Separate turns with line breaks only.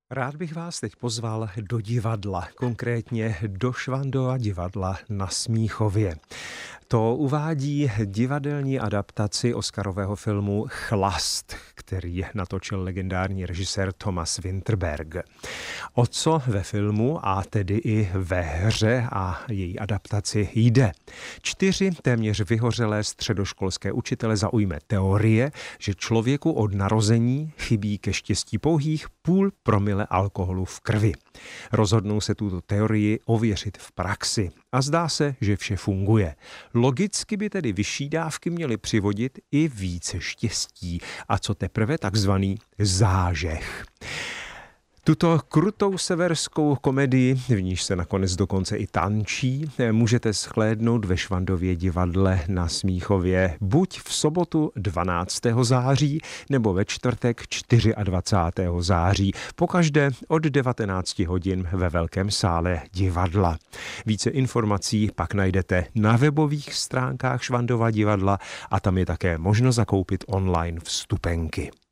Rád bych vás teď pozval do divadla, konkrétně do Švandova divadla na Smíchově. To uvádí divadelní adaptaci oscarového filmu Chlast, který natočil legendární režisér Thomas Vinterberg. O co ve filmu a tedy i ve hře a její adaptaci jde? 4 téměř vyhořelé středoškolské učitele zaujme teorie, že člověku od narození chybí ke štěstí pouhých 0,5 promile alkoholu v krvi. Rozhodnou se tuto teorii ověřit v praxi a zdá se, že vše funguje. Logicky by tedy vyšší dávky měly přivodit i více štěstí. A co teprve takzvaný zážeh. Tuto krutou severskou komedii, v níž se nakonec dokonce i tančí, můžete shlédnout ve Švandově divadle na Smíchově buď v sobotu 12. září nebo ve čtvrtek 24. září, pokaždé od 19 hodin ve velkém sále divadla. Více informací pak najdete na webových stránkách Švandova divadla a tam je také možno zakoupit online vstupenky.